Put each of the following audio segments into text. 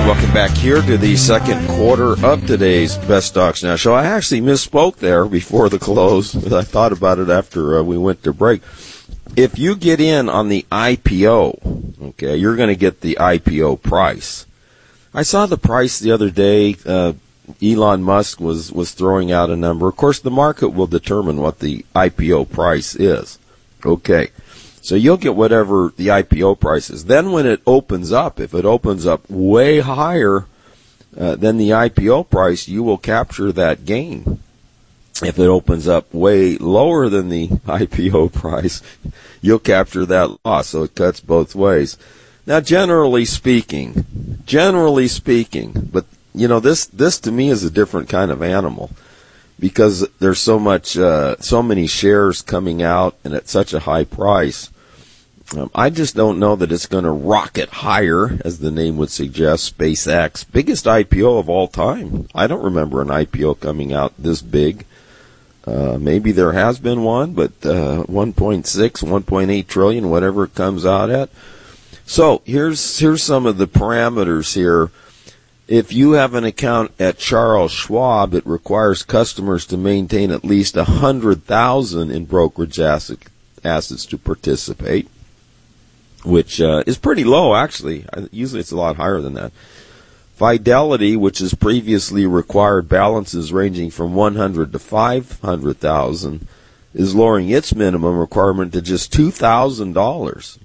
Welcome back here to the second quarter of today's Best Stocks Now show. I actually misspoke there before the close. I thought about it after we went to break. If you get in on the IPO, okay, you're going to get the IPO price. I saw the price the other day. Elon Musk was throwing out a number. Of course, the market will determine what the IPO price is. Okay. So you'll get whatever the IPO price is. Then when it opens up, if it opens up way higher than the IPO price, you will capture that gain. If it opens up way lower than the IPO price, you'll capture that loss. So it cuts both ways. Now, generally speaking, but you know, this to me is a different kind of animal because there's so many shares coming out and at such a high price. I just don't know that it's going to rocket higher, as the name would suggest. SpaceX, biggest IPO of all time. I don't remember an IPO coming out this big. Maybe there has been one, but 1.6, 1.8 trillion, whatever it comes out at. So here's some of the parameters here. If you have an account at Charles Schwab, it requires customers to maintain at least 100,000 in brokerage assets to participate, which is pretty low, actually. Usually it's a lot higher than that. Fidelity, which has previously required balances ranging from 100 to 500,000, is lowering its minimum requirement to just $2,000.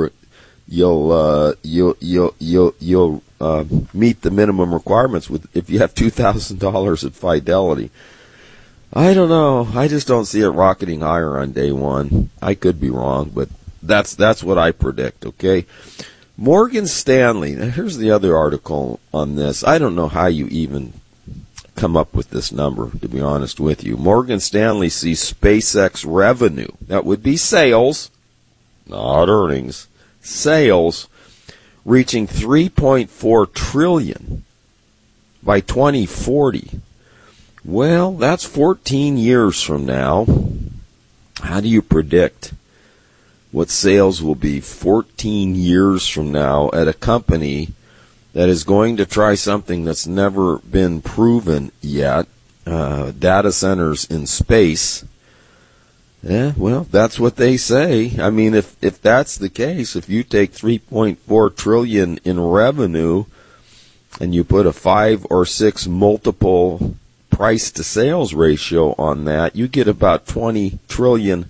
You'll meet the minimum requirements if you have $2,000 at Fidelity. I don't know. I just don't see it rocketing higher on day one. I could be wrong, but that's what I predict, okay? Morgan Stanley, now here's the other article on this. I don't know how you even come up with this number, to be honest with you. Morgan Stanley sees SpaceX revenue, that would be sales, not earnings, sales, reaching $3.4 trillion by 2040. Well, that's 14 years from now. How do you predict what sales will be 14 years from now at a company that is going to try something that's never been proven yet, data centers in space? Yeah, well, that's what they say. I mean, if that's the case, if you take $3.4 trillion in revenue and you put a 5 or 6 multiple price to sales ratio on that, you get about $20 trillion.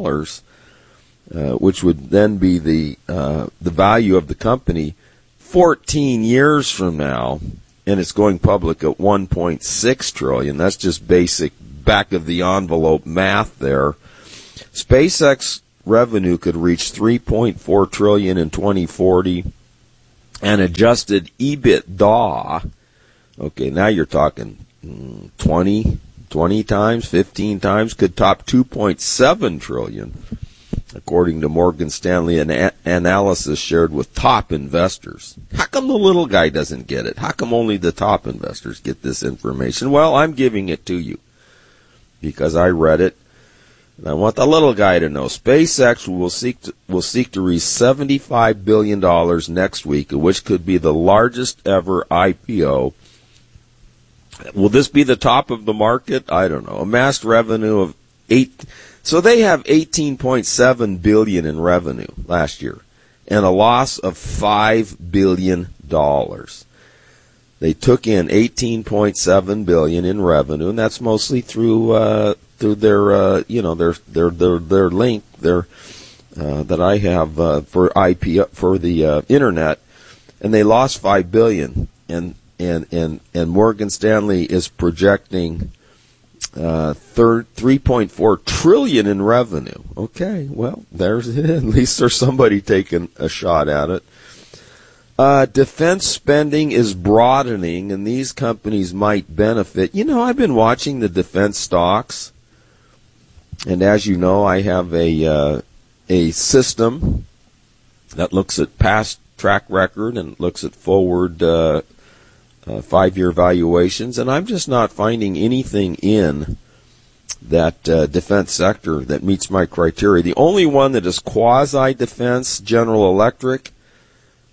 Which would then be the value of the company 14 years from now, and it's going public at $1.6 trillion. That's just basic back of the envelope math there. SpaceX revenue could reach $3.4 trillion in 2040, and adjusted EBITDA. Okay, now you're talking 20 times, 15 times, could top $2.7 trillion. According to Morgan Stanley, an analysis shared with top investors. How come the little guy doesn't get it? How come only the top investors get this information? Well, I'm giving it to you because I read it, and I want the little guy to know. SpaceX will seek to raise $75 billion next week, which could be the largest ever IPO. Will this be the top of the market? I don't know. Amassed revenue of So they have $18.7 billion in revenue last year and a loss of $5 billion. They took in $18.7 billion in revenue, and that's mostly through their link that I have for IP for the internet, and they lost $5 billion, and Morgan Stanley is projecting 3.4 trillion in revenue. Okay, well, there's it. At least there's somebody taking a shot at it. Defense spending is broadening, and these companies might benefit. You know, I've been watching the defense stocks, and as you know, I have a system that looks at past track record and looks at forward 5-year valuations, and I'm just not finding anything in that defense sector that meets my criteria. The only one that is quasi-defense, General Electric,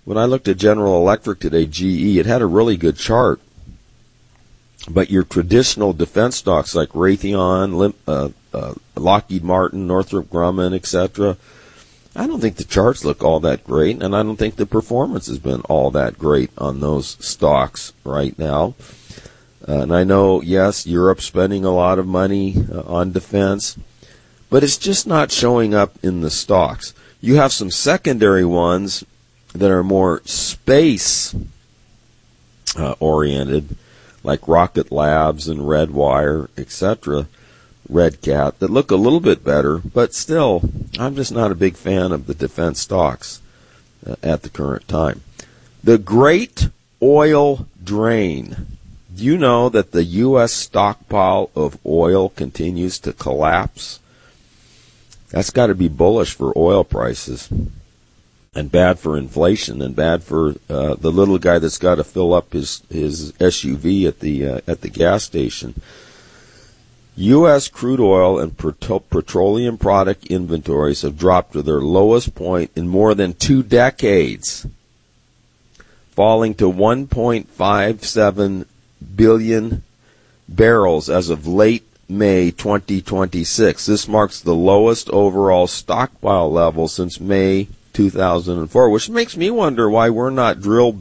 When I looked at General Electric today, GE, it had a really good chart. But your traditional defense stocks like Raytheon, Lockheed Martin, Northrop Grumman, etc., I don't think the charts look all that great, and I don't think the performance has been all that great on those stocks right now. And I know, yes, Europe's spending a lot of money on defense, but it's just not showing up in the stocks. You have some secondary ones that are more space oriented, like Rocket Labs and Redwire, etc., Red Cat, that look a little bit better, but still, I'm just not a big fan of the defense stocks at the current time. The great oil drain. Do you know that the U.S. stockpile of oil continues to collapse? That's got to be bullish for oil prices, and bad for inflation, and bad for the little guy that's got to fill up his SUV at the gas station. U.S. crude oil and petroleum product inventories have dropped to their lowest point in more than 2 decades, falling to 1.57 billion barrels as of late May 2026. This marks the lowest overall stockpile level since May 2004, which makes me wonder why we're not drill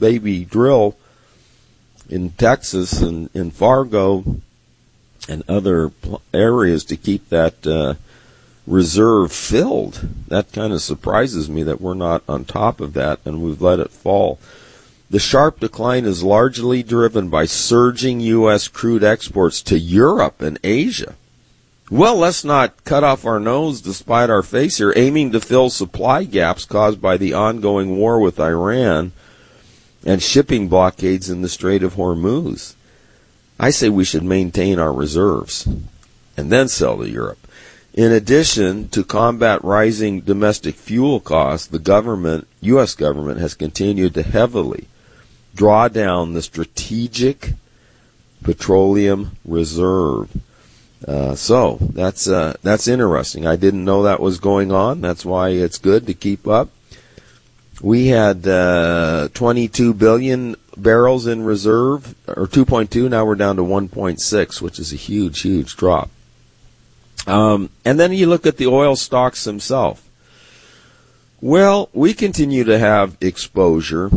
in Texas and in Fargo and other areas to keep that reserve filled. That kind of surprises me that we're not on top of that and we've let it fall. The sharp decline is largely driven by surging U.S. crude exports to Europe and Asia. Well, let's not cut off our nose to spite our face here, aiming to fill supply gaps caused by the ongoing war with Iran and shipping blockades in the Strait of Hormuz. I say we should maintain our reserves and then sell to Europe. In addition to combat rising domestic fuel costs, the U.S. government has continued to heavily draw down the strategic petroleum reserve. So that's interesting. I didn't know that was going on. That's why it's good to keep up. We had 22 billion barrels in reserve, or 2.2. Now we're down to 1.6, which is a huge, huge drop. And then you look at the oil stocks themselves. Well, we continue to have exposure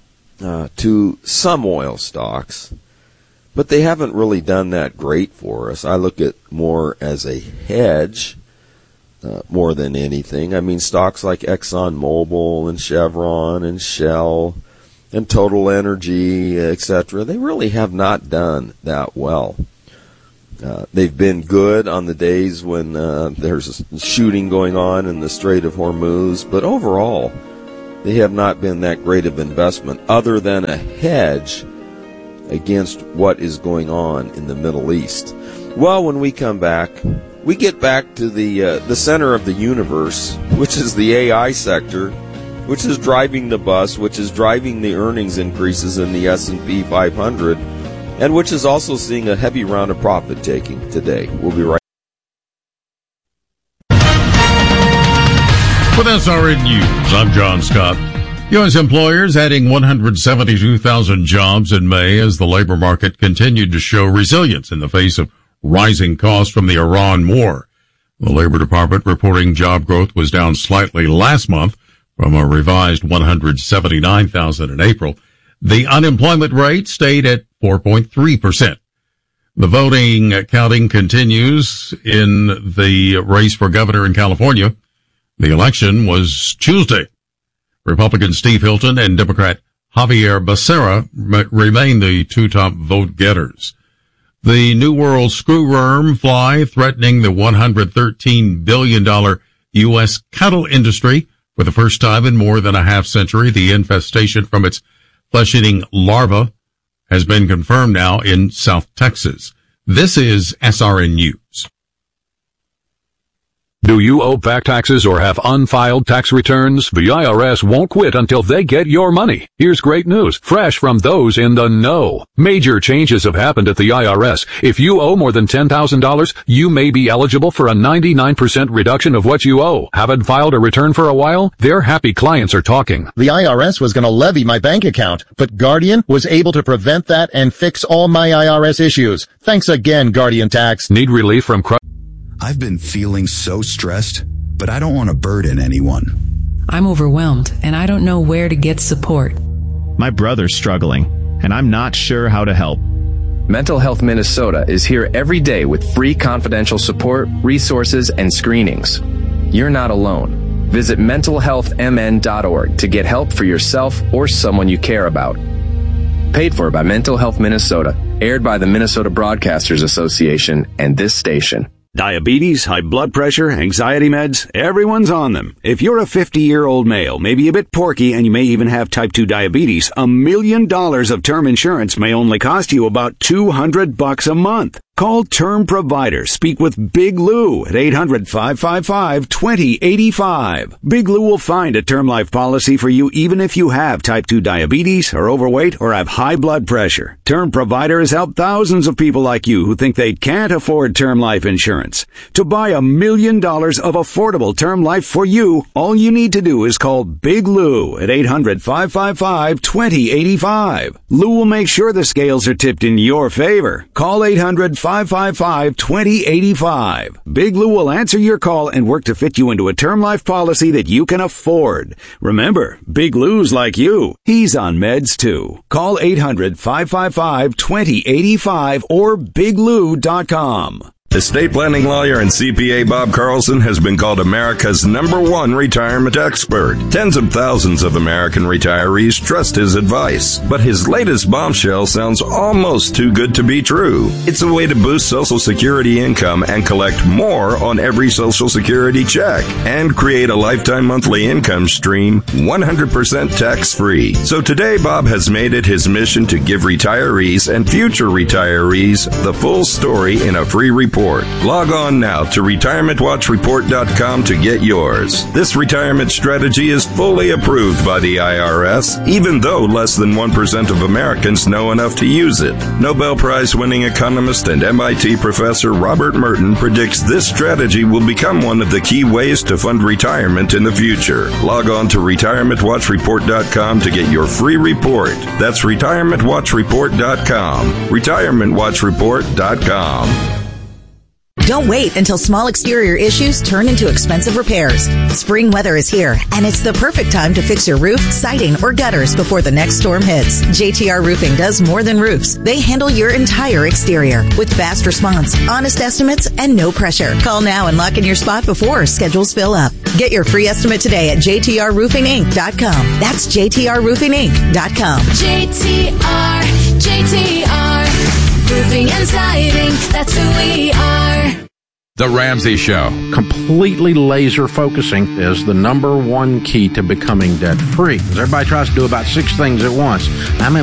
to some oil stocks, but they haven't really done that great for us. I look at more as a hedge more than anything. I mean, stocks like ExxonMobil and Chevron and Shell and Total Energy, etc., they really have not done that well. They've been good on the days when there's shooting going on in the Strait of Hormuz, but overall, they have not been that great of investment other than a hedge against what is going on in the Middle East. Well, when we come back, we get back to the center of the universe, which is the AI sector, which is driving the bus, which is driving the earnings increases in the S&P 500, and which is also seeing a heavy round of profit taking today. We'll be right With SRN News, I'm John Scott. U.S. employers adding 172,000 jobs in May as the labor market continued to show resilience in the face of rising costs from the Iran war. The Labor Department reporting job growth was down slightly last month from a revised 179,000 in April. The unemployment rate stayed at 4.3%. The voting counting continues in the race for governor in California. The election was Tuesday. Republican Steve Hilton and Democrat Javier Becerra remain the two top vote getters. The New World screwworm fly threatening the $113 billion U.S. cattle industry for the first time in more than a half century. The infestation from its flesh-eating larva has been confirmed now in South Texas. This is SRN News. Do you owe back taxes or have unfiled tax returns? The IRS won't quit until they get your money. Here's great news, fresh from those in the know. Major changes have happened at the IRS. If you owe more than $10,000, you may be eligible for a 99% reduction of what you owe. Haven't filed a return for a while? Their happy clients are talking. The IRS was going to levy my bank account, but Guardian was able to prevent that and fix all my IRS issues. Thanks again, Guardian Tax. Need relief from I've been feeling so stressed, but I don't want to burden anyone. I'm overwhelmed, and I don't know where to get support. My brother's struggling, and I'm not sure how to help. Mental Health Minnesota is here every day with free confidential support, resources, and screenings. You're not alone. Visit mentalhealthmn.org to get help for yourself or someone you care about. Paid for by Mental Health Minnesota, aired by the Minnesota Broadcasters Association and this station. Diabetes, high blood pressure, anxiety meds, everyone's on them. If you're a 50-year-old male, maybe a bit porky, and you may even have type 2 diabetes, $1 million of term insurance may only cost you about $200 a month. Call Term Provider. Speak with Big Lou at 800-555-2085. Big Lou will find a term life policy for you even if you have type 2 diabetes, are overweight, or have high blood pressure. Term Provider has helped thousands of people like you who think they can't afford term life insurance. To buy $1 million of affordable term life for you, all you need to do is call Big Lou at 800-555-2085. Lou will make sure the scales are tipped in your favor. Call 800-555-2085. Big Lou will answer your call and work to fit you into a term life policy that you can afford. Remember, Big Lou's like you. He's on meds too. Call 800-555-2085 or biglou.com. Estate planning lawyer and CPA Bob Carlson has been called America's #1 retirement expert. Tens of thousands of American retirees trust his advice. But his latest bombshell sounds almost too good to be true. It's a way to boost Social Security income and collect more on every Social Security check and create a lifetime monthly income stream 100% tax-free. So today, Bob has made it his mission to give retirees and future retirees the full story in a free report. Log on now to retirementwatchreport.com to get yours. This retirement strategy is fully approved by the IRS, even though less than 1% of Americans know enough to use it. Nobel Prize-winning economist and MIT professor Robert Merton predicts this strategy will become one of the key ways to fund retirement in the future. Log on to retirementwatchreport.com to get your free report. That's retirementwatchreport.com. retirementwatchreport.com. Don't wait until small exterior issues turn into expensive repairs. Spring weather is here, and it's the perfect time to fix your roof, siding, or gutters before the next storm hits. JTR Roofing does more than roofs. They handle your entire exterior with fast response, honest estimates, and no pressure. Call now and lock in your spot before schedules fill up. Get your free estimate today at jtrroofinginc.com. That's jtrroofinginc.com. JTR, roofing and siding, that's who we are. The Ramsey Show. Completely laser focusing is the #1 key to becoming debt free. Everybody tries to do about 6 things at once. I'm